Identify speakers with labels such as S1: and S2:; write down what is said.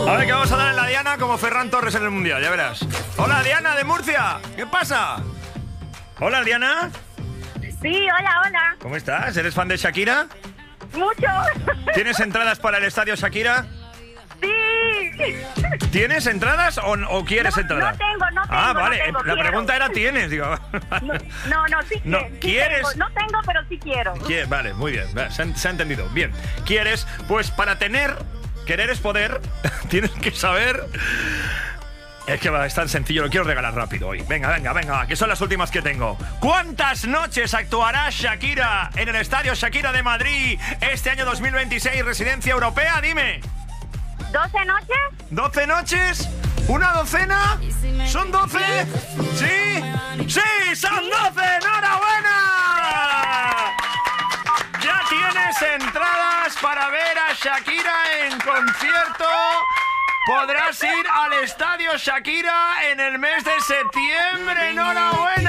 S1: A ver, que vamos a darle la Diana como Ferran Torres en el Mundial, ya verás. Hola, Diana, de Murcia. ¿Qué pasa? Hola, Diana.
S2: Sí, hola.
S1: ¿Cómo estás? ¿Eres fan de Shakira?
S2: Mucho.
S1: ¿Tienes entradas para el estadio Shakira?
S2: Sí.
S1: ¿Tienes entradas o quieres entradas?
S2: No tengo.
S1: Ah, vale.
S2: No tengo,
S1: La
S2: quiero.
S1: pregunta era ¿tienes? Digo.
S2: Sí,
S1: No,
S2: sí
S1: ¿quieres?
S2: tengo. No tengo, pero sí quiero.
S1: Vale, muy bien. Se ha entendido. Bien. ¿Quieres? Pues para querer es poder. Tienes que saber. Es que es tan sencillo, lo quiero regalar rápido hoy. Venga, que son las últimas que tengo. ¿Cuántas noches actuará Shakira en el estadio Shakira de Madrid este año 2026, residencia europea? Dime.
S2: ¿12 noches?
S1: ¿12 noches? ¿Una docena? ¿Son 12? ¿Sí? ¡Sí! ¡Son 12! ¡Enhorabuena! Ya tienes entradas para ver a Shakira en concierto. Podrás ir al estadio Shakira en el mes de septiembre. ¡Enhorabuena!